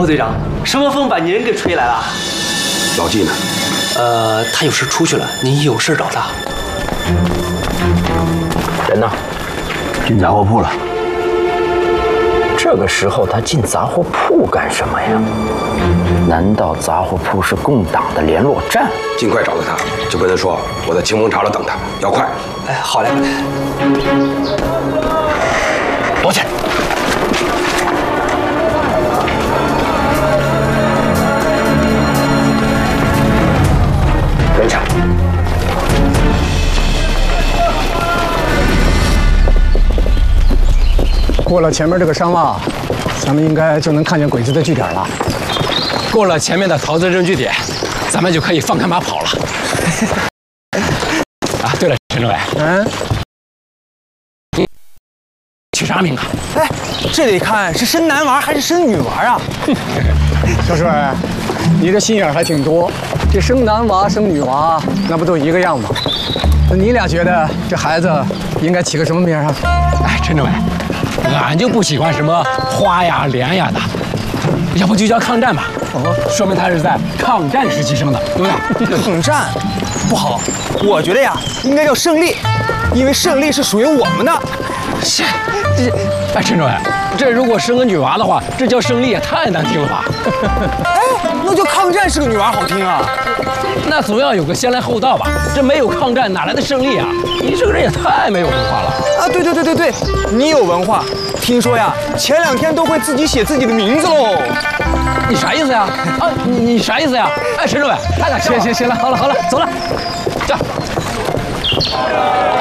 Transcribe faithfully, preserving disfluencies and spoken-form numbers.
队长，什么风把你人给吹来了？ 老纪呢？ 呃，他有事出去了，你有事找他。 人呢？ 进杂货铺了。 这个时候他进杂货铺干什么呀？难道杂货铺是共党的联络站？ 尽快找到他，就跟他说我在清风茶楼等他，要快。 哎，好嘞，好嘞。 躲起来！跟上。 过了前面这个山洼，咱们应该就能看见鬼子的据点了。 过了前面的桃子镇据点，咱们就可以放开马跑了。啊，对了，陈政委， 嗯， 取啥名啊？ 哎，这得看是生男娃还是生女娃啊！ 小水，你这心眼还挺多。这生男娃生女娃，那不都一个样吗？那你俩觉得这孩子应该起个什么名啊？ 哎，陈政委，俺就不喜欢什么花呀、莲呀的，要不就叫抗战吧。哦，说明他是在抗战时期生的，对不对？ 抗战不好，我觉得呀，应该叫胜利，因为胜利是属于我们的。 是，这，哎，陈政委，这如果生个女娃的话，这叫胜利也太难听了吧？ 哎，那就抗战是个女娃好听啊。 那总要有个先来后到吧？这没有抗战哪来的胜利啊？你这个人也太没有文化了啊！对对对对对，你有文化。听说呀，前两天都会自己写自己的名字喽。 你啥意思呀？啊，你你啥意思呀？哎，陈政委，太敢笑了！ 行行行了，好了好了，走了， 走。